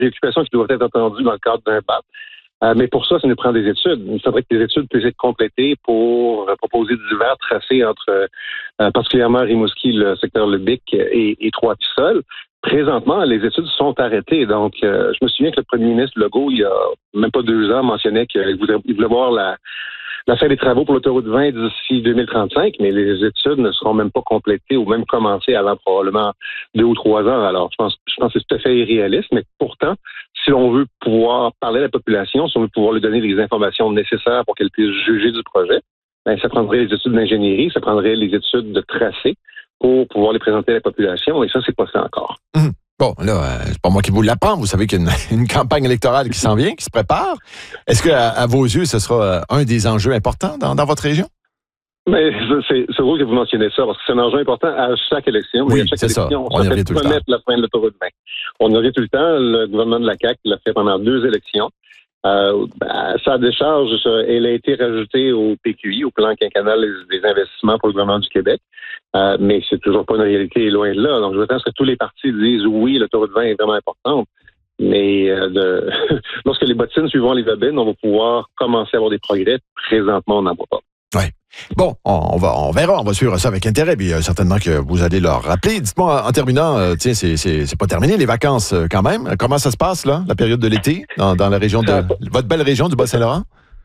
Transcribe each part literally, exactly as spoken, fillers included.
préoccupations qui doivent être entendues dans le cadre d'un B A P. Euh, mais pour ça, ça nous prend des études. Il faudrait que les études puissent être complétées pour euh, proposer divers tracés entre, euh, particulièrement Rimouski, le secteur Lebic et, et Trois-Pistoles. Présentement, les études sont arrêtées. Donc, euh, je me souviens que le premier ministre Legault, il y a même pas deux ans, mentionnait qu'il voulait, il voulait voir la, la fin des travaux pour l'autoroute vingt d'ici deux mille trente-cinq, mais les études ne seront même pas complétées ou même commencées avant probablement deux ou trois ans. Alors, je pense, je pense que c'est tout à fait irréaliste, mais pourtant, si l'on veut pouvoir parler à la population, si on veut pouvoir lui donner les informations nécessaires pour qu'elle puisse juger du projet, ben, ça prendrait les études d'ingénierie, ça prendrait les études de tracé pour pouvoir les présenter à la population, et ça, c'est pas ça encore. Mmh. Bon, là, euh, c'est pas moi qui vous l'apprends. Vous savez qu'il y a une, une campagne électorale qui s'en vient, qui se prépare. Est-ce que, à, à vos yeux, ce sera euh, un des enjeux importants dans, dans votre région? Mais c'est, c'est drôle que vous mentionnez ça, parce que c'est un enjeu important à chaque élection. Oui, à chaque c'est élection, ça. On, on y revient tout le temps. La fin de l'autoroute vingt. On y revient tout le temps. Le gouvernement de la C A Q l'a fait pendant deux élections. Euh, ben, sa décharge, elle a été rajoutée au P Q I, au plan quinquennal des investissements pour le gouvernement du Québec. Euh, mais c'est toujours pas une réalité loin de là. Donc, je pense que tous les partis disent oui, l'autoroute vingt est vraiment importante. Mais euh, de... lorsque les bottines suivront les babines, on va pouvoir commencer à avoir des progrès. Présentement, on n'en voit pas. Oui. Bon, on, on, va, on verra, on va suivre ça avec intérêt, puis euh, certainement que vous allez leur rappeler. Dites-moi, en terminant, euh, tiens, c'est, c'est, c'est pas terminé, les vacances euh, quand même. Comment ça se passe, là, la période de l'été, dans, dans la région de... votre belle région du Bas-Saint-Laurent?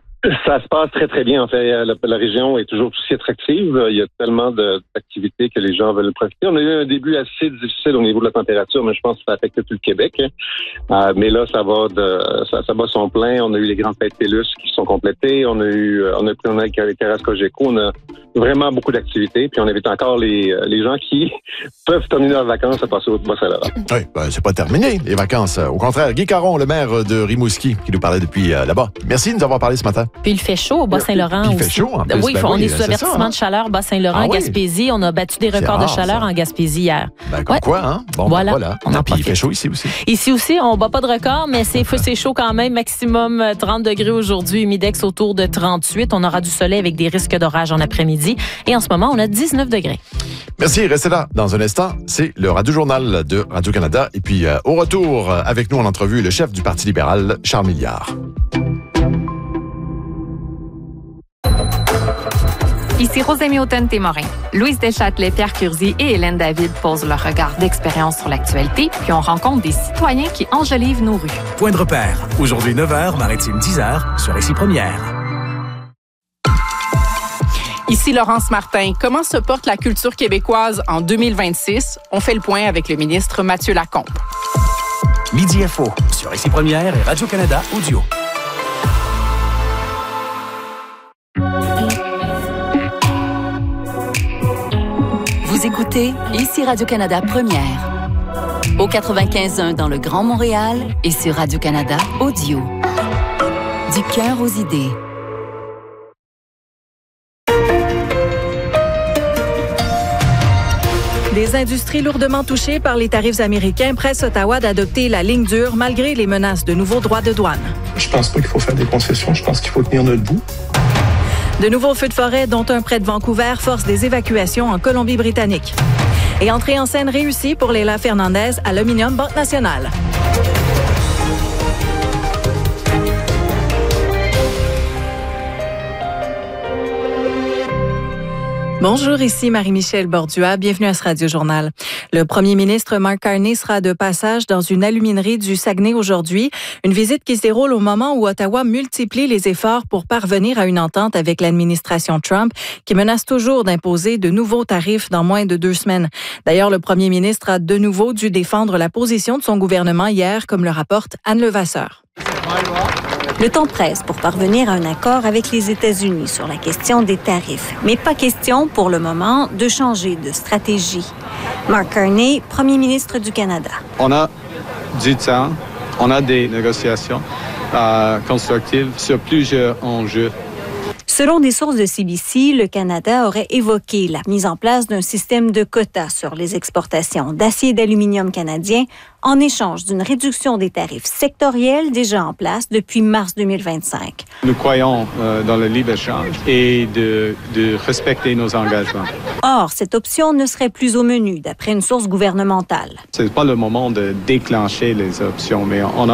Ça se passe très, très bien. En fait, la, la région est toujours aussi attractive. Il y a tellement de, d'activités que les gens veulent profiter. On a eu un début assez difficile au niveau de la température, mais je pense que ça affecte tout le Québec. Euh, mais là, ça va de, ça, ça bat son plein. On a eu les grandes fêtes TELUS qui sont complétées. On a eu, on a pris on a avec les terrasses Cogeco. On a vraiment beaucoup d'activités. Puis on invite encore les, les gens qui peuvent terminer leurs vacances à passer au Bas-Saint-Laurent. Oui, ben, c'est pas terminé, les vacances. Au contraire, Guy Caron, le maire de Rimouski, qui nous parlait depuis euh, là-bas. Merci de nous avoir parlé ce matin. Puis il fait chaud au Bas-Saint-Laurent Puis il aussi. fait chaud en plus. Oui, ben on oui, est sous avertissement ça, hein? de chaleur Bas-Saint-Laurent, ah, oui. Gaspésie. On a battu des records rare, de chaleur ça. en Gaspésie hier. Ben, comme ouais. quoi, hein? Bon, voilà. Ben, voilà. On Non, en puis il profite. fait chaud ici aussi. Ici aussi, on bat pas de record, mais c'est, c'est chaud quand même. Maximum trente degrés aujourd'hui. Humidex autour de trente-huit. On aura du soleil avec des risques d'orage en après-midi. Et en ce moment, on a dix-neuf degrés. Merci, restez là. Dans un instant, c'est le Radio-Journal de Radio-Canada. Et puis, euh, au retour, euh, avec nous en entrevue, le chef du Parti libéral, Charles Milliard. Ici Rosémie Hautain-Témorin. Louise Deschâtelet, Pierre Curzi et Hélène David posent leur regard d'expérience sur l'actualité, puis on rencontre des citoyens qui enjolivent nos rues. Point de repère. Aujourd'hui neuf heures, Maritime dix heures, sur Ici Première. Ici Laurence Martin. Comment se porte la culture québécoise en deux mille vingt-six? On fait le point avec le ministre Mathieu Lacombe. Midi Info, sur Ici Première et Radio-Canada Audio. Vous écoutez Ici Radio-Canada Première. Au quatre-vingt-quinze point un dans le Grand Montréal et sur Radio-Canada Audio. Du cœur aux idées. Des industries lourdement touchées par les tarifs américains pressent Ottawa d'adopter la ligne dure malgré les menaces de nouveaux droits de douane. Je pense pas qu'il faut faire des concessions. Je pense qu'il faut tenir notre bout. De nouveaux feux de forêt, dont un près de Vancouver, forcent des évacuations en Colombie-Britannique. Et entrée en scène réussie pour Leila Fernandez à l'Aluminium Banque Nationale. Bonjour, ici Marie-Michel Bordua. Bienvenue à ce Radio-Journal. Le premier ministre Mark Carney sera de passage dans une aluminerie du Saguenay aujourd'hui. Une visite qui se déroule au moment où Ottawa multiplie les efforts pour parvenir à une entente avec l'administration Trump, qui menace toujours d'imposer de nouveaux tarifs dans moins de deux semaines. D'ailleurs, le premier ministre a de nouveau dû défendre la position de son gouvernement hier, comme le rapporte Anne Levasseur. Le temps presse pour parvenir à un accord avec les États-Unis sur la question des tarifs. Mais pas question, pour le moment, de changer de stratégie. Mark Carney, premier ministre du Canada. On a du temps, on a des négociations euh, constructives sur plusieurs enjeux. Selon des sources de C B C, le Canada aurait évoqué la mise en place d'un système de quotas sur les exportations d'acier et d'aluminium canadien en échange d'une réduction des tarifs sectoriels déjà en place depuis mars deux mille vingt-cinq. Nous croyons euh, dans le libre-échange et de, de respecter nos engagements. Or, cette option ne serait plus au menu, d'après une source gouvernementale. Ce n'est pas le moment de déclencher les options, mais on a